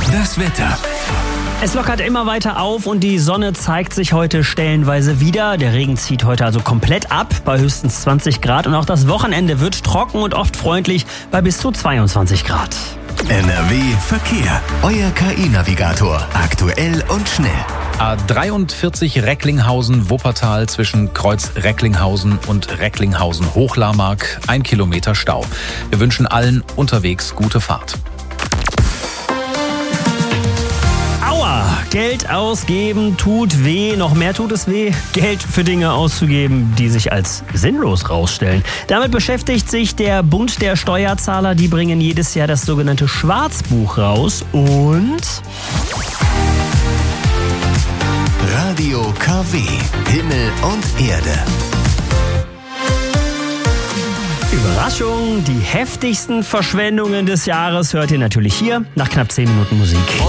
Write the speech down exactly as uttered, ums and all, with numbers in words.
Das Wetter. Es lockert immer weiter auf und die Sonne zeigt sich heute stellenweise wieder. Der Regen zieht heute also komplett ab bei höchstens zwanzig Grad. Und auch das Wochenende wird trocken und oft freundlich bei bis zu zweiundzwanzig Grad. N R W Verkehr. Euer K I-Navigator. Aktuell und schnell. A dreiundvierzig Recklinghausen-Wuppertal zwischen Kreuz Recklinghausen und Recklinghausen-Hochlarmark. Ein Kilometer Stau. Wir wünschen allen unterwegs gute Fahrt. Geld ausgeben tut weh, noch mehr tut es weh, Geld für Dinge auszugeben, die sich als sinnlos rausstellen. Damit beschäftigt sich der Bund der Steuerzahler, die bringen jedes Jahr das sogenannte Schwarzbuch raus und... Radio K W, Himmel und Erde. Überraschung, die heftigsten Verschwendungen des Jahres hört ihr natürlich hier nach knapp zehn Minuten Musik.